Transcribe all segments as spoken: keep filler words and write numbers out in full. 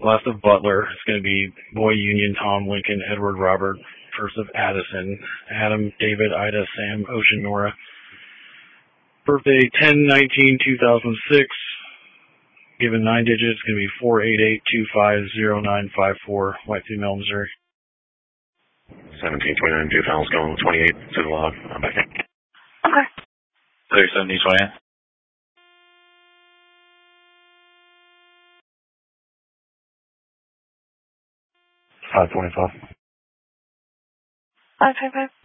Last of Butler is going to be Boy Union, Tom Lincoln, Edward Robert. First of Addison, Adam, David, Ida, Sam, Ocean, Nora. Birthday ten nineteen two thousand six. Given nine digits, going to be four eight eight two five zero nine five four. White female, Missouri. seventeen twenty-nine, two files going twenty-eight to the log. I'm back in. Okay. thirty seventy twenty. five twenty-five. five five five.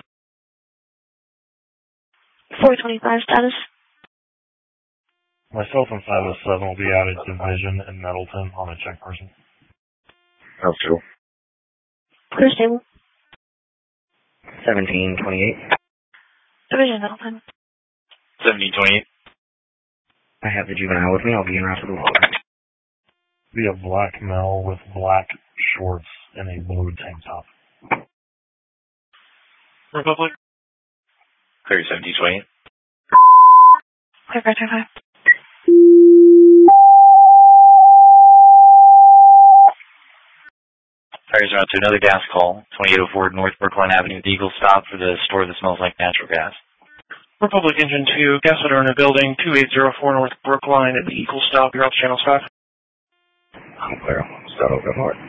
four twenty-five status. Myself and five oh seven will be out at Division in Middleton on a check person. House two. Clear stable. seventeen twenty-eight. Division Middleton. seventeen twenty-eight. I have the juvenile with me. I'll be en route to the log. Be a black male with black shorts and a blue tank top. Republic. Clear seventeen twenty-eight. Clear five five five. Fires around to another gas call. twenty-eight oh four North Brookline Avenue. The Eagle stop for the store that smells like natural gas. Republic Engine two, gas letter in a building, two eight zero four North Brookline at the Eagle stop. You're off channel five. I'm clear. Start over north.